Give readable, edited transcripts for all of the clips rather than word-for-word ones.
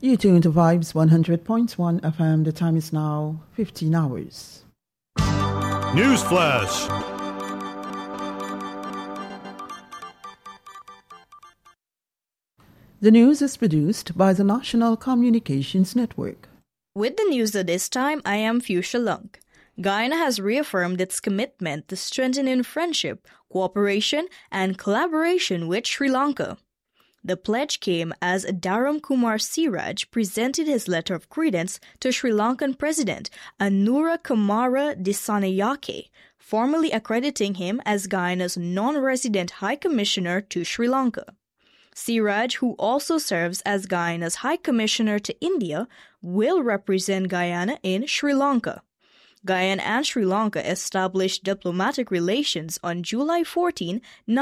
You tune to Vibes 100.1 FM. The time is now 15 hours. News Flash. The news is produced by the National Communications Network. With the news at this time, I am Fuchsia Lunk. Guyana has reaffirmed its commitment to strengthening friendship, cooperation, and collaboration with Sri Lanka. The pledge came as Dharam Kumar Siraj presented his letter of credence to Sri Lankan President Anura Kumara Dissanayake, formally accrediting him as Guyana's non-resident High Commissioner to Sri Lanka. Siraj, who also serves as Guyana's High Commissioner to India, will represent Guyana in Sri Lanka. Guyana and Sri Lanka established diplomatic relations on July 14,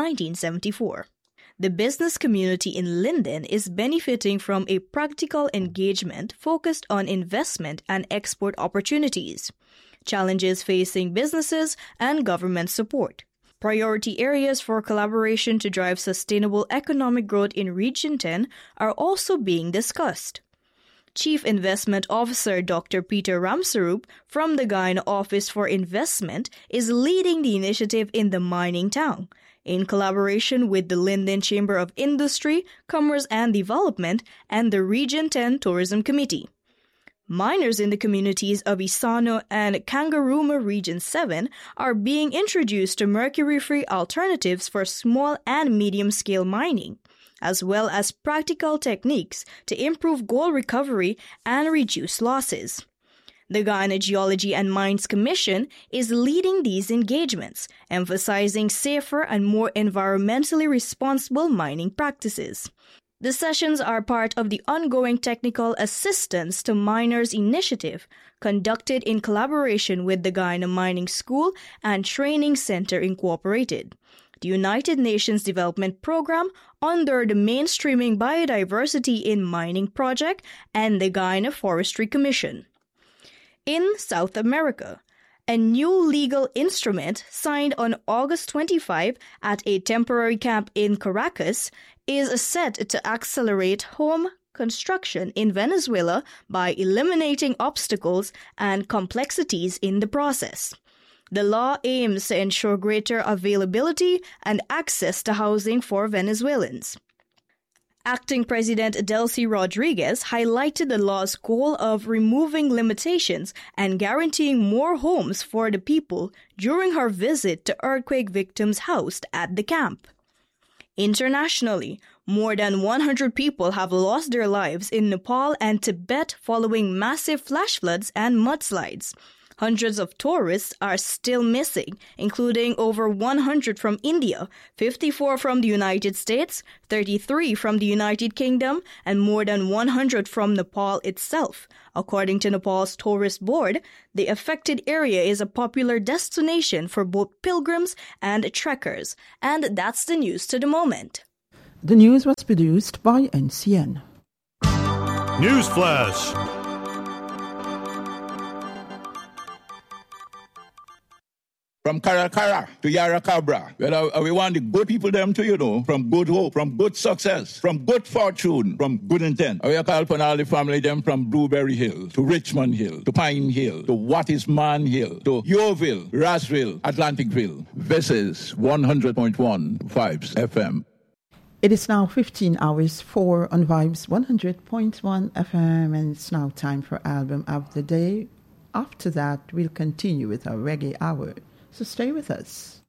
1974. The business community in Linden is benefiting from a practical engagement focused on investment and export opportunities, challenges facing businesses, and government support. Priority areas for collaboration to drive sustainable economic growth in Region 10 are also being discussed. Chief Investment Officer Dr. Peter Ramsarup from the Guyana Office for Investment is leading the initiative in the mining town, in collaboration with the Linden Chamber of Industry, Commerce and Development and the Region 10 Tourism Committee. Miners in the communities of Isano and Kangaruma Region 7 are being introduced to mercury-free alternatives for small and medium-scale mining, as well as practical techniques to improve gold recovery and reduce losses. The Guyana Geology and Mines Commission is leading these engagements, emphasizing safer and more environmentally responsible mining practices. The sessions are part of the ongoing Technical Assistance to Miners initiative, conducted in collaboration with the Guyana Mining School and Training Center Incorporated, the United Nations Development Program under the Mainstreaming Biodiversity in Mining Project, and the Guyana Forestry Commission. In South America, a new legal instrument signed on August 25 at a temporary camp in Caracas is set to accelerate home construction in Venezuela by eliminating obstacles and complexities in the process. The law aims to ensure greater availability and access to housing for Venezuelans. Acting President Delcy Rodriguez highlighted the law's goal of removing limitations and guaranteeing more homes for the people during her visit to earthquake victims housed at the camp. Internationally, more than 100 people have lost their lives in Nepal and Tibet following massive flash floods and mudslides. Hundreds of tourists are still missing, including over 100 from India, 54 from the United States, 33 from the United Kingdom, and more than 100 from Nepal itself. According to Nepal's tourist board, the affected area is a popular destination for both pilgrims and trekkers. And that's the news to the moment. The news was produced by NCN. News Flash. From Caracara to Yarracabra, we want the good people them to, from good hope, from good success, from good fortune, from good intent. We call upon all the family them from Blueberry Hill to Richmond Hill to Pine Hill to Wattisman Hill to Yeovil, Rossville, Atlanticville. This is 100.1 Vibes FM. It is now 15 hours 4 on Vibes 100.1 FM, and it's now time for Album of the Day. After that, we'll continue with our Reggae Hour. So stay with us.